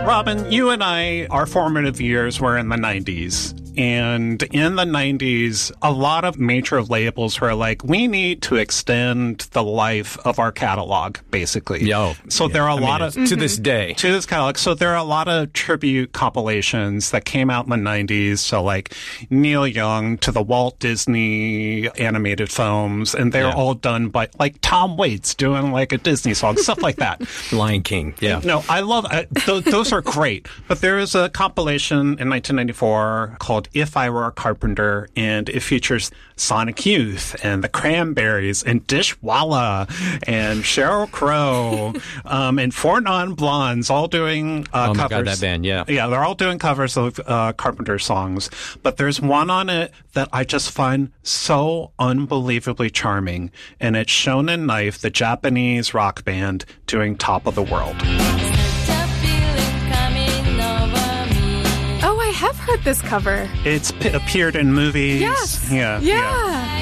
Robin, you and I, our formative years were in the 90s. And in the 90s, a lot of major labels were like, we need to extend the life of our catalog, basically. So there are a lot of... To this day. To this catalog. So there are a lot of tribute compilations that came out in the 90s. So like Neil Young to the Walt Disney animated films. And they're all done by like Tom Waits doing like a Disney song, stuff like that. Lion King. Yeah. No, I love... those are great. But there is a compilation in 1994 called If I Were a Carpenter, and it features Sonic Youth and the Cranberries and Dishwalla and Sheryl Crow and Four Non-Blondes all doing covers. Oh my God, that band, yeah. Yeah, they're all doing covers of Carpenter songs. But there's one on it that I just find so unbelievably charming, and it's Shonen Knife, the Japanese rock band, doing Top of the World. Oh, I have heard this cover. It's appeared in movies. Yes. Yeah.